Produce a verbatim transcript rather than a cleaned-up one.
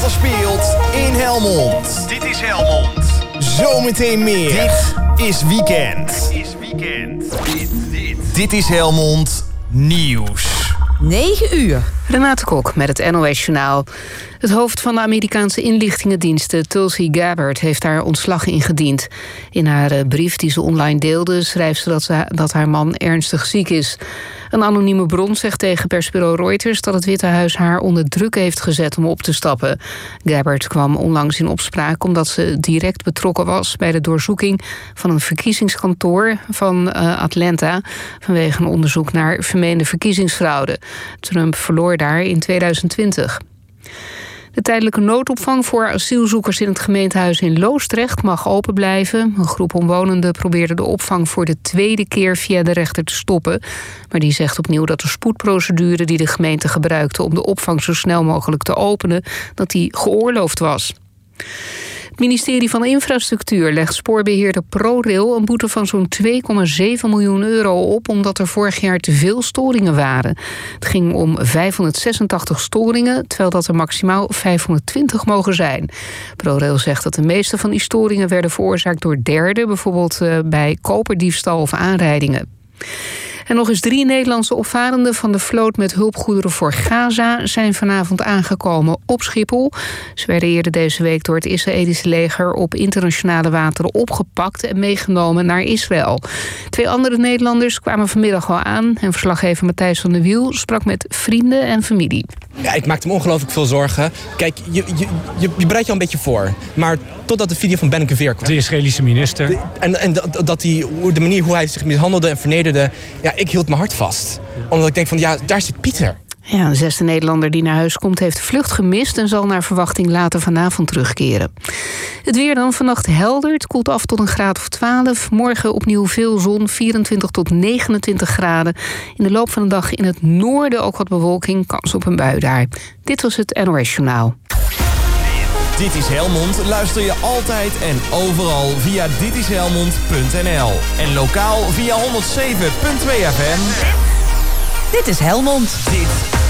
wat er speelt in Helmond. Dit is Helmond. Zometeen meer. Dit is weekend. Dit is weekend. Dit, dit. Dit is Helmond Nieuws. negen uur. Renate Kok met het N O S-journaal. Het hoofd van de Amerikaanse inlichtingendiensten, Tulsi Gabbard, heeft haar ontslag ingediend. In haar brief die ze online deelde, schrijft ze dat, ze dat haar man ernstig ziek is. Een anonieme bron zegt tegen persbureau Reuters dat het Witte Huis haar onder druk heeft gezet om op te stappen. Gabbard kwam onlangs in opspraak omdat ze direct betrokken was bij de doorzoeking van een verkiezingskantoor van uh, Atlanta vanwege een onderzoek naar vermeende verkiezingsfraude. Trump verloor daar in tweeduizend twintig. De tijdelijke noodopvang voor asielzoekers in het gemeentehuis in Loosdrecht mag open blijven. Een groep omwonenden probeerde de opvang voor de tweede keer via de rechter te stoppen. Maar die zegt opnieuw dat de spoedprocedure die de gemeente gebruikte om de opvang zo snel mogelijk te openen, dat die geoorloofd was. Het ministerie van Infrastructuur legt spoorbeheerder ProRail een boete van zo'n twee komma zeven miljoen euro op, omdat er vorig jaar te veel storingen waren. Het ging om vijfhonderdzesentachtig storingen, terwijl dat er maximaal vijfhonderdtwintig mogen zijn. ProRail zegt dat de meeste van die storingen werden veroorzaakt door derden, bijvoorbeeld bij koperdiefstal of aanrijdingen. En nog eens drie Nederlandse opvarenden van de vloot met hulpgoederen voor Gaza zijn vanavond aangekomen op Schiphol. Ze werden eerder deze week door het Israëlische leger op internationale wateren opgepakt en meegenomen naar Israël. Twee andere Nederlanders kwamen vanmiddag al aan en verslaggever Matthijs van der Wiel sprak met vrienden en familie. Ja, ik maakte me ongelooflijk veel zorgen. Kijk, je, je, je, je bereidt je al een beetje voor. Maar totdat de video van Benneke weer kwam. De Israëlische minister. De, en en dat, dat die, de manier hoe hij zich mishandelde en vernederde. Ja, ik hield mijn hart vast. Omdat ik denk van, ja, daar zit Pieter. Ja, een zesde Nederlander die naar huis komt heeft de vlucht gemist en zal naar verwachting later vanavond terugkeren. Het weer dan vannacht helder. Het koelt af tot een graad of twaalf. Morgen opnieuw veel zon, vierentwintig tot negenentwintig graden. In de loop van de dag in het noorden ook wat bewolking, kans op een bui daar. Dit was het N O S-journaal. Dit is Helmond. Luister je altijd en overal via dit is helmond punt n l. En lokaal via honderdzeven komma twee F M. Dit is Helmond. Dit